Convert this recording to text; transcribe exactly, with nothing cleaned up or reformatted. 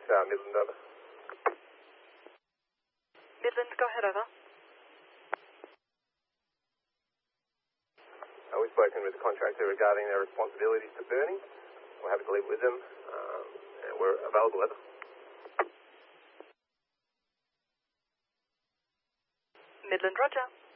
uh, Midland, over. Midland, go ahead, over. Uh, we've spoken with the contractor regarding their responsibilities to burning. We're happy to leave it with them, um, and we're available, over. Midland, roger.